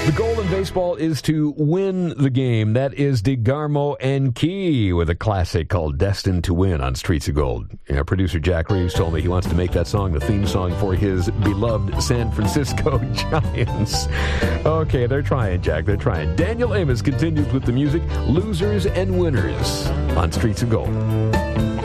The goal in baseball is to win the game. That is DeGarmo and Key with a classic called Destined to Win on Streets of Gold. Producer Jack Reeves told me he wants to make that song the theme song for his beloved San Francisco Giants. Okay, they're trying, Jack. They're trying. Daniel Amos continues with the music, Losers and Winners on Streets of Gold.